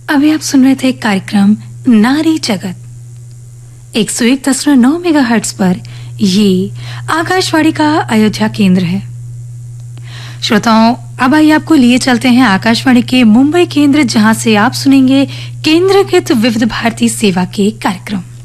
अभी आप सुन रहे थे कार्यक्रम नारी जगत 101.9 मेगाहर्ट्ज पर। ये आकाशवाणी का अयोध्या केंद्र है। श्रोताओं, अब आइए आपको लिए चलते हैं आकाशवाणी के मुंबई केंद्र, जहां से आप सुनेंगे केंद्रीकृत विविध भारती सेवा के कार्यक्रम।